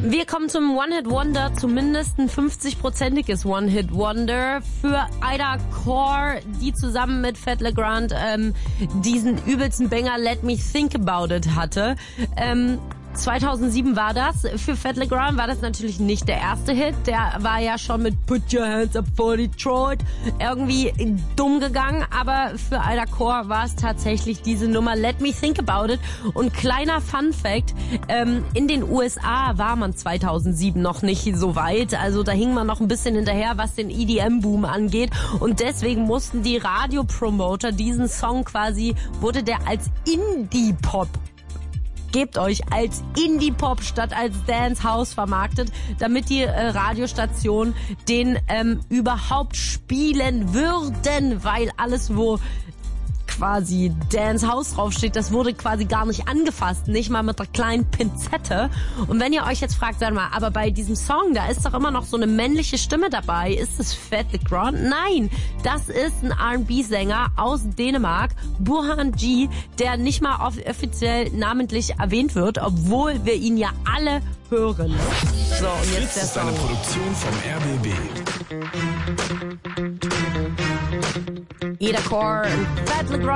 Wir kommen zum One-Hit-Wonder, zumindest ein 50-prozentiges One-Hit-Wonder für Ida Core, die zusammen mit Fat LeGrand diesen übelsten Banger Let Me Think About It hatte. 2007 war das. Für Fat LeGrand war das natürlich nicht der erste Hit. Der war ja schon mit Put Your Hands Up for Detroit irgendwie dumm gegangen. Aber für Ida Core war es tatsächlich diese Nummer Let Me Think About It. Und kleiner Fun Fact, in den USA war man 2007 noch nicht so weit. Also da hing man noch ein bisschen hinterher, was den EDM-Boom angeht. Und deswegen mussten die Radiopromoter diesen Song wurde der als Indie-Pop gebt euch als Indie-Pop statt als Dance-House vermarktet, damit die Radiostationen den überhaupt spielen würden, weil alles, wo quasi Dance House draufsteht, das wurde quasi gar nicht angefasst, nicht mal mit einer kleinen Pinzette. Und wenn ihr euch jetzt fragt, sag mal, aber bei diesem Song, da ist doch immer noch so eine männliche Stimme dabei. Ist das Fat LeGrand? Nein, das ist ein R&B-Sänger aus Dänemark, Burhan G, der nicht mal offiziell namentlich erwähnt wird, obwohl wir ihn ja alle hören. So, und jetzt der ist Song. eine Produktion vom RBB. Ida Core, Fat LeGrand.